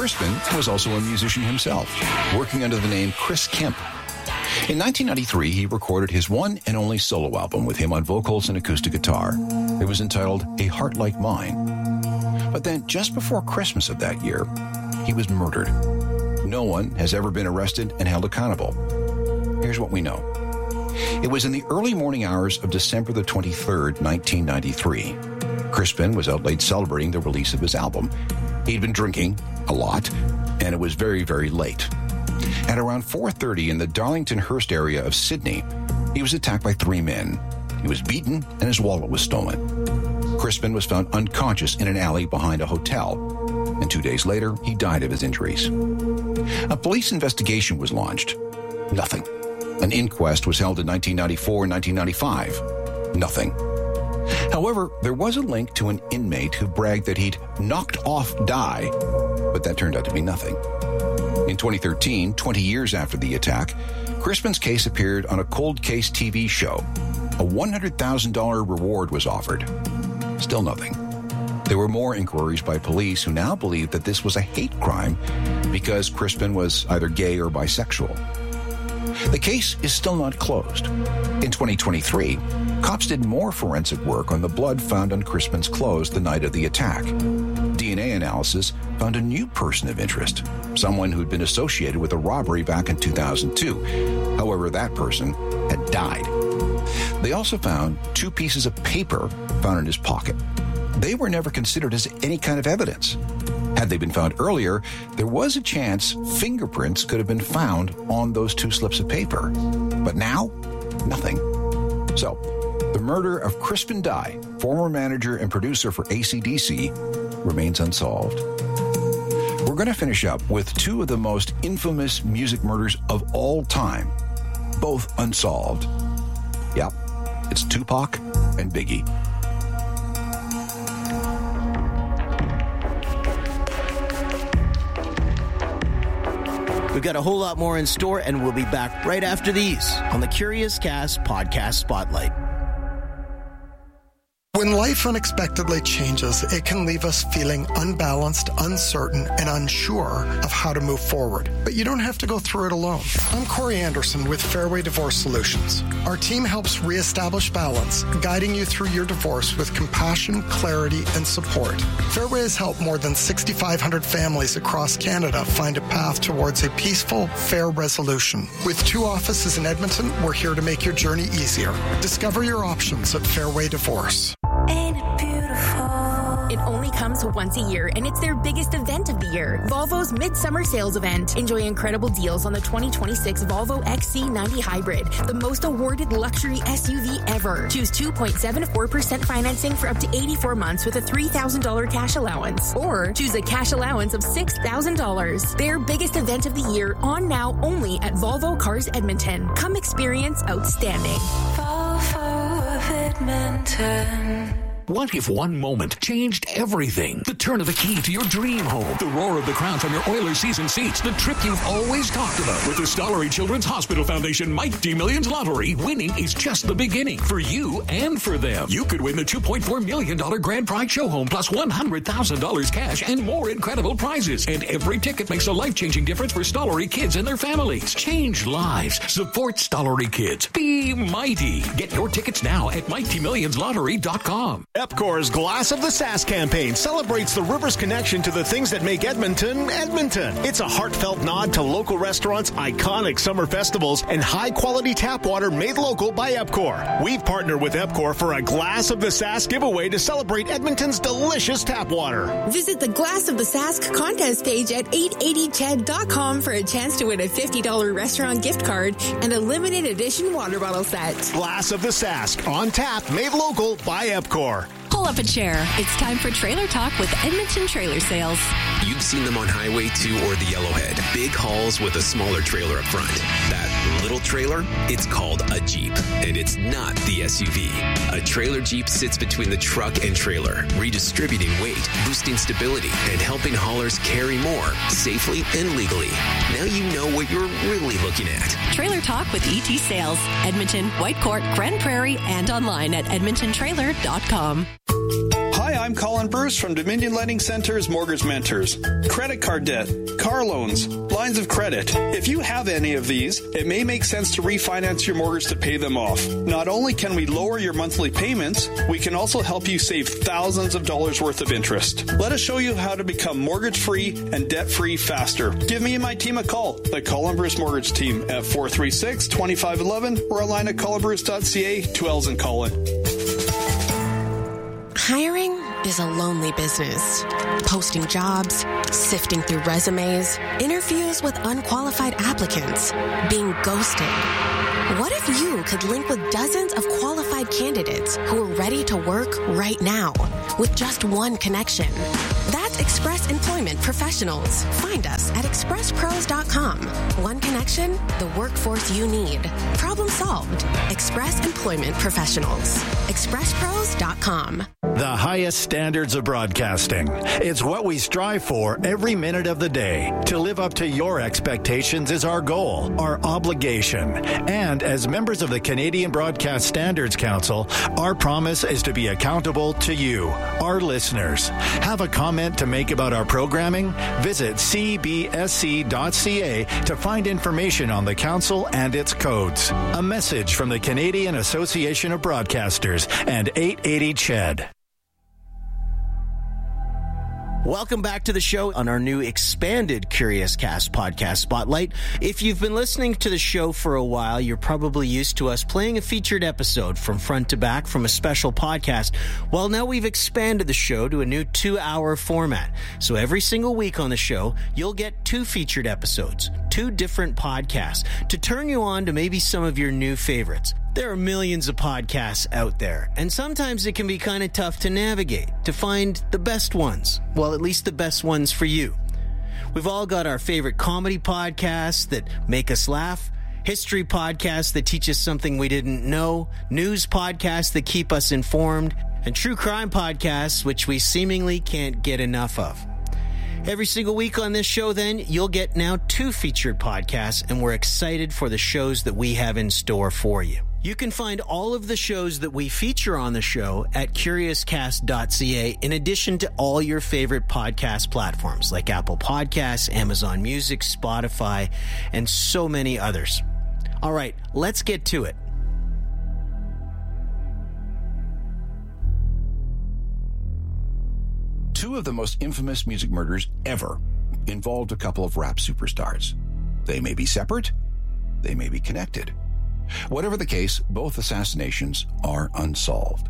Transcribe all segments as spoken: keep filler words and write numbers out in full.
Crispin was also a musician himself, working under the name Chris Kemp. In nineteen ninety-three, he recorded his one and only solo album with him on vocals and acoustic guitar. It was entitled A Heart Like Mine. But then, just before Christmas of that year, he was murdered. No one has ever been arrested and held accountable. Here's what we know. It was in the early morning hours of December the twenty-third, nineteen ninety-three. Crispin was out late celebrating the release of his album. He'd been drinking a lot, and it was very, very late. At around four thirty in the Darlington-Hurst area of Sydney, he was attacked by three men. He was beaten, and his wallet was stolen. Crispin was found unconscious in an alley behind a hotel, and two days later, he died of his injuries. A police investigation was launched. Nothing. An inquest was held in nineteen ninety-four and nineteen ninety-five. Nothing. However, there was a link to an inmate who bragged that he'd knocked off Dye, but that turned out to be nothing. In twenty thirteen, twenty years after the attack, Crispin's case appeared on a cold case T V show. A one hundred thousand dollars reward was offered. Still nothing. There were more inquiries by police who now believe that this was a hate crime because Crispin was either gay or bisexual. The case is still not closed. In twenty twenty-three, cops did more forensic work on the blood found on Crispin's clothes the night of the attack. D N A analysis found a new person of interest, someone who'd been associated with a robbery back in two thousand two. However, that person had died. They also found two pieces of paper found in his pocket. They were never considered as any kind of evidence. Had they been found earlier, there was a chance fingerprints could have been found on those two slips of paper. But now, nothing. So, the murder of Crispin Dye, former manager and producer for A C D C, remains unsolved. We're going to finish up with two of the most infamous music murders of all time, both unsolved. Yep, it's Tupac and Biggie. We've got a whole lot more in store, and we'll be back right after these on the Curious Cast Podcast Spotlight. When life unexpectedly changes, it can leave us feeling unbalanced, uncertain, and unsure of how to move forward. But you don't have to go through it alone. I'm Corey Anderson with Fairway Divorce Solutions. Our team helps reestablish balance, guiding you through your divorce with compassion, clarity, and support. Fairway has helped more than six thousand five hundred families across Canada find a path towards a peaceful, fair resolution. With two offices in Edmonton, we're here to make your journey easier. Discover your options at Fairway Divorce. Ain't it beautiful? It only comes once a year, and it's their biggest event of the year. Volvo's Midsummer Sales Event. Enjoy incredible deals on the twenty twenty-six Volvo X C ninety Hybrid, the most awarded luxury S U V ever. Choose two point seven four percent financing for up to eighty-four months with a three thousand dollars cash allowance. Or choose a cash allowance of six thousand dollars. Their biggest event of the year, on now only at Volvo Cars Edmonton. Come experience outstanding. Volvo of Edmonton. What if one moment changed everything? The turn of the key to your dream home. The roar of the crowd from your Oilers season seats. The trip you've always talked about. With the Stollery Children's Hospital Foundation Mighty Millions Lottery, winning is just the beginning for you and for them. You could win the two point four million dollars grand prize show home plus one hundred thousand dollars cash and more incredible prizes. And every ticket makes a life-changing difference for Stollery kids and their families. Change lives. Support Stollery kids. Be mighty. Get your tickets now at mighty millions lottery dot com. Epcor's Glass of the Sask campaign celebrates the river's connection to the things that make Edmonton, Edmonton. It's a heartfelt nod to local restaurants, iconic summer festivals, and high-quality tap water made local by Epcor. We've partnered with Epcor for a Glass of the Sask giveaway to celebrate Edmonton's delicious tap water. Visit the Glass of the Sask contest page at eight eighty ched dot com for a chance to win a fifty dollars restaurant gift card and a limited edition water bottle set. Glass of the Sask, on tap, made local by Epcor. Pull up a chair. It's time for Trailer Talk with Edmonton Trailer Sales. You've seen them on Highway two or the Yellowhead. Big hauls with a smaller trailer up front. That little trailer, it's called a Jeep, and it's not the S U V. A trailer Jeep sits between the truck and trailer, redistributing weight, boosting stability, and helping haulers carry more safely and legally. Now you know what you're really looking at. Trailer Talk with E T Sales. Edmonton, Whitecourt, Grand Prairie, and online at edmonton trailer dot com. Hi, I'm Colin Bruce from Dominion Lending Center's Mortgage Mentors. Credit card debt, car loans, lines of credit. If you have any of these, it may make sense to refinance your mortgage to pay them off. Not only can we lower your monthly payments, we can also help you save thousands of dollars worth of interest. Let us show you how to become mortgage-free and debt-free faster. Give me and my team a call, the Colin Bruce Mortgage Team, at four three six, two five one one or online at colin bruce dot c a, two L's in Colin. Hiring is a lonely business. Posting jobs, sifting through resumes, interviews with unqualified applicants, being ghosted. What if you could link with dozens of qualified candidates who are ready to work right now with just one connection? That's Express Employment Professionals. Find us at express pros dot com. One connection, the workforce you need. Problem solved. Express Employment Professionals. express pros dot com. The highest standards of broadcasting. It's what we strive for every minute of the day. To live up to your expectations is our goal, our obligation. And as members of the Canadian Broadcast Standards Council, our promise is to be accountable to you, our listeners. Have a comment to make about our programming? Visit c b s c dot c a to find information on the council and its codes. A message from the Canadian Association of Broadcasters and eight eighty C H E D. Welcome back to the show on our new expanded Curious Cast podcast spotlight. If you've been listening to the show for a while, you're probably used to us playing a featured episode from front to back from a special podcast. Well, now we've expanded the show to a new two-hour format. So every single week on the show, you'll get two featured episodes, two different podcasts, to turn you on to maybe some of your new favorites. There are millions of podcasts out there, and sometimes it can be kind of tough to navigate, to find the best ones. Well, at least the best ones for you. We've all got our favorite comedy podcasts that make us laugh, history podcasts that teach us something we didn't know, news podcasts that keep us informed, and true crime podcasts which we seemingly can't get enough of. Every single week on this show, then, you'll get now two featured podcasts, and we're excited for the shows that we have in store for you. You can find all of the shows that we feature on the show at curious cast dot c a, in addition to all your favorite podcast platforms like Apple Podcasts, Amazon Music, Spotify, and so many others. All right, let's get to it. Two of the most infamous music murders ever involved a couple of rap superstars. They may be separate, they may be connected. Whatever the case, both assassinations are unsolved.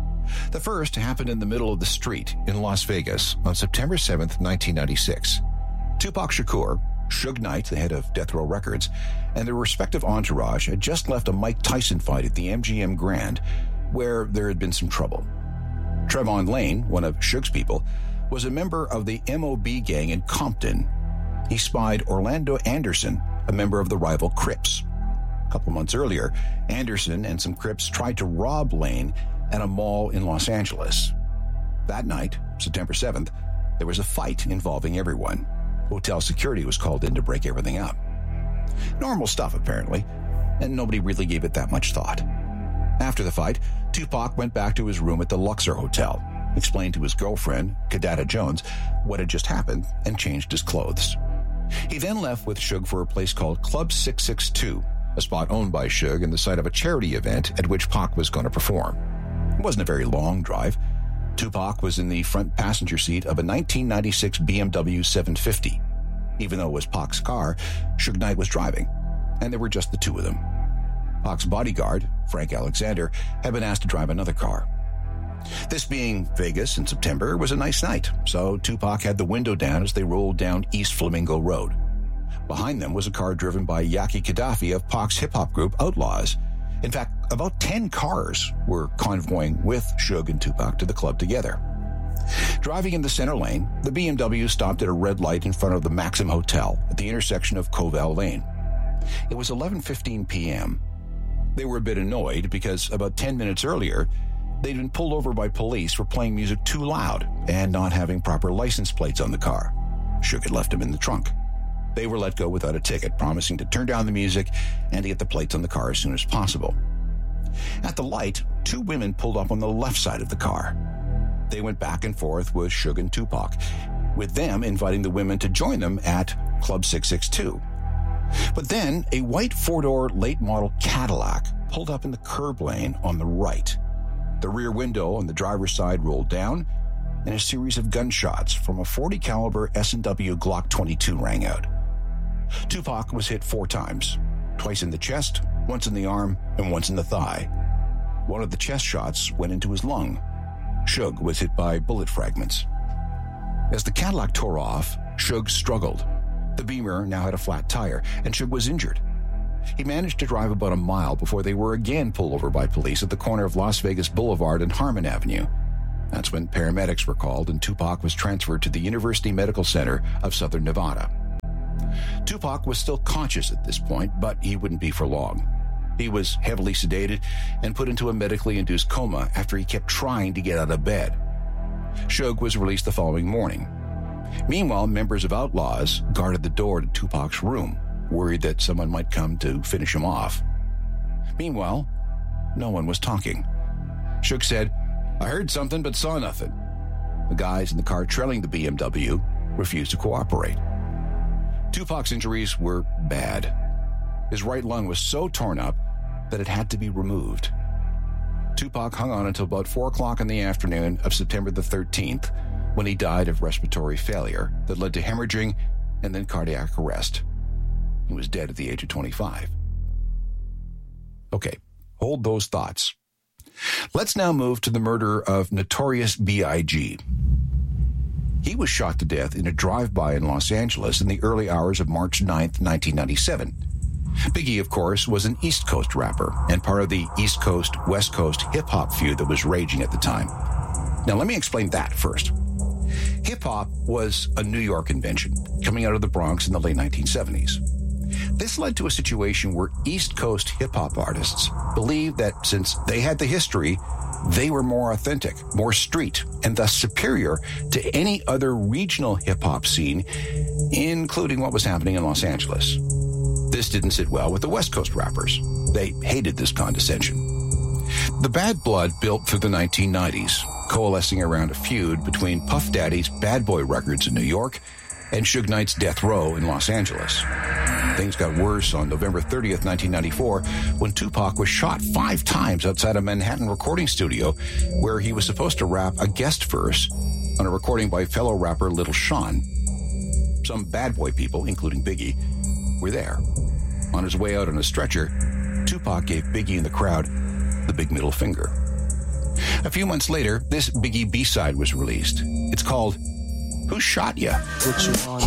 The first happened in the middle of the street in Las Vegas on September seventh, nineteen ninety-six. Tupac Shakur, Suge Knight, the head of Death Row Records, and their respective entourage had just left a Mike Tyson fight at the M G M Grand, where there had been some trouble. Trevon Lane, one of Suge's people, was a member of the M O B gang in Compton. He spied Orlando Anderson, a member of the rival Crips. A couple months earlier, Anderson and some Crips tried to rob Lane at a mall in Los Angeles. That night, September seventh, there was a fight involving everyone. Hotel security was called in to break everything up. Normal stuff, apparently, and nobody really gave it that much thought. After the fight, Tupac went back to his room at the Luxor Hotel, explained to his girlfriend, Kidada Jones, what had just happened, and changed his clothes. He then left with Suge for a place called Club six six two, a spot owned by Suge and the site of a charity event at which Pac was going to perform. It wasn't a very long drive. Tupac was in the front passenger seat of a nineteen ninety-six B M W seven fifty. Even though it was Pac's car, Suge Knight was driving, and there were just the two of them. Pac's bodyguard, Frank Alexander, had been asked to drive another car. This being Vegas in September was a nice night, so Tupac had the window down as they rolled down East Flamingo Road. Behind them was a car driven by Yaki Gaddafi of Pac's hip-hop group Outlaws. In fact, about ten cars were convoying with Suge and Tupac to the club together. Driving in the center lane, the B M W stopped at a red light in front of the Maxim Hotel at the intersection of Koval Lane. It was eleven fifteen p.m. They were a bit annoyed because about ten minutes earlier, they'd been pulled over by police for playing music too loud and not having proper license plates on the car. Suge had left them in the trunk. They were let go without a ticket, promising to turn down the music and to get the plates on the car as soon as possible. At the light, two women pulled up on the left side of the car. They went back and forth with Suge and Tupac, with them inviting the women to join them at Club six six two. But then a white four-door late-model Cadillac pulled up in the curb lane on the right. The rear window on the driver's side rolled down, and a series of gunshots from a forty caliber S and W Glock twenty-two rang out. Tupac was hit four times, twice in the chest, once in the arm, and once in the thigh. One of the chest shots went into his lung. Suge was hit by bullet fragments. As the Cadillac tore off, Suge struggled. The Beamer now had a flat tire, and Suge was injured. He managed to drive about a mile before they were again pulled over by police at the corner of Las Vegas Boulevard and Harmon Avenue. That's when paramedics were called, and Tupac was transferred to the University Medical Center of Southern Nevada. Tupac was still conscious at this point, but he wouldn't be for long. He was heavily sedated and put into a medically induced coma after he kept trying to get out of bed. Suge was released the following morning. Meanwhile, members of Outlaws guarded the door to Tupac's room, worried that someone might come to finish him off. Meanwhile, no one was talking. Suge said, "I heard something but saw nothing." The guys in the car trailing the B M W refused to cooperate. Tupac's injuries were bad. His right lung was so torn up that it had to be removed. Tupac hung on until about four o'clock in the afternoon of September the thirteenth, when he died of respiratory failure that led to hemorrhaging and then cardiac arrest. He was dead at the age of twenty-five. Okay, hold those thoughts. Let's now move to the murder of Notorious B I G He was shot to death in a drive-by in Los Angeles in the early hours of March ninth, nineteen ninety-seven. Biggie, of course, was an East Coast rapper and part of the East Coast, West Coast hip-hop feud that was raging at the time. Now, let me explain that first. Hip-hop was a New York invention, coming out of the Bronx in the late nineteen seventies. This led to a situation where East Coast hip-hop artists believed that since they had the history, they were more authentic, more street, and thus superior to any other regional hip-hop scene, including what was happening in Los Angeles. This didn't sit well with the West Coast rappers. They hated this condescension. The bad blood built through the nineteen nineties, coalescing around a feud between Puff Daddy's Bad Boy Records in New York and Suge Knight's Death Row in Los Angeles. Things got worse on November thirtieth, nineteen ninety-four, when Tupac was shot five times outside a Manhattan recording studio where he was supposed to rap a guest verse on a recording by fellow rapper Little Sean. Some bad boy people, including Biggie, were there. On his way out on a stretcher, Tupac gave Biggie and the crowd the big middle finger. A few months later, this Biggie B-side was released. It's called Who Shot Ya? What you want